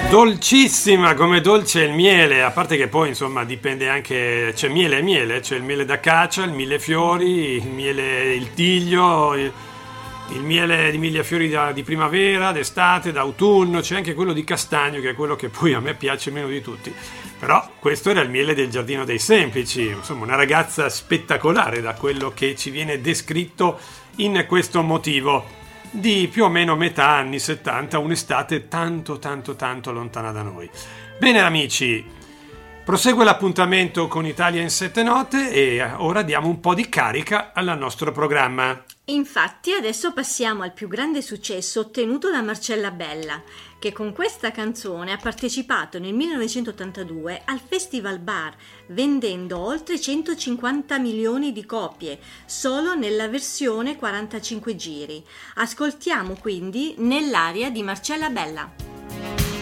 Dolcissima, come dolce il miele, a parte che poi insomma dipende anche, c'è miele e miele, c'è il miele d'acacia, il millefiori, il miele, il tiglio, il miele di millefiori di primavera, d'estate, d'autunno, c'è anche quello di castagno che è quello che poi a me piace meno di tutti. Però questo era il miele del Giardino dei Semplici, insomma una ragazza spettacolare da quello che ci viene descritto in questo motivo di più o meno metà anni 70, un'estate tanto lontana da noi. Bene amici, prosegue l'appuntamento con Italia in 7 note e ora diamo un po' di carica al nostro programma. Infatti adesso passiamo al più grande successo ottenuto da Marcella Bella, che con questa canzone ha partecipato nel 1982 al Festival Bar, vendendo oltre 150 milioni di copie, solo nella versione 45 giri. Ascoltiamo quindi Nell'aria di Marcella Bella.